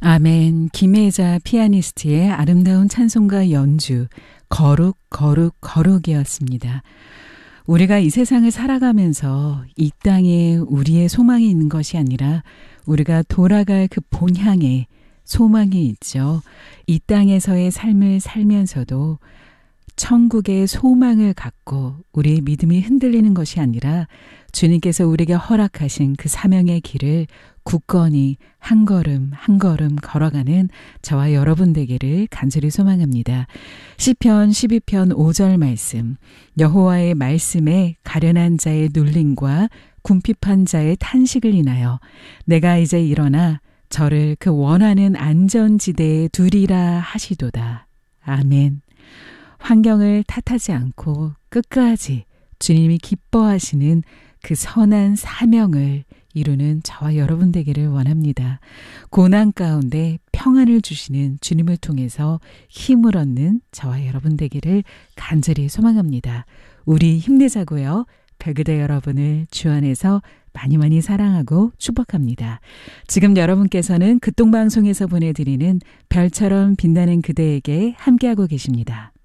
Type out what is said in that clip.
아멘. 김혜자 피아니스트의 아름다운 찬송가 연주, 거룩, 거룩, 거룩이었습니다. 우리가 이 세상을 살아가면서 이 땅에 우리의 소망이 있는 것이 아니라 우리가 돌아갈 그 본향에 소망이 있죠. 이 땅에서의 삶을 살면서도 천국의 소망을 갖고 우리의 믿음이 흔들리는 것이 아니라 주님께서 우리에게 허락하신 그 사명의 길을 굳건히 한 걸음 한 걸음 걸어가는 저와 여러분 되기를 간절히 소망합니다. 시편 12편 5절 말씀, 여호와의 말씀에 가련한 자의 눌림과 궁핍한 자의 탄식을 인하여 내가 이제 일어나 저를 그 원하는 안전지대에 두리라 하시도다. 아멘. 환경을 탓하지 않고 끝까지 주님이 기뻐하시는 그 선한 사명을 이루는 저와 여러분 되기를 원합니다. 고난 가운데 평안을 주시는 주님을 통해서 힘을 얻는 저와 여러분 되기를 간절히 소망합니다. 우리 힘내자고요. 별그대 여러분을 주 안에서 많이 많이 사랑하고 축복합니다. 지금 여러분께서는 극동방송에서 보내드리는 별처럼 빛나는 그대에게 함께하고 계십니다.